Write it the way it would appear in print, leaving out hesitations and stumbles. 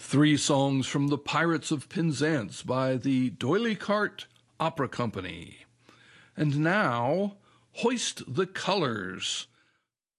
Three songs from The Pirates of Penzance by the D'Oyly Carte Opera Company. And now, Hoist the Colours,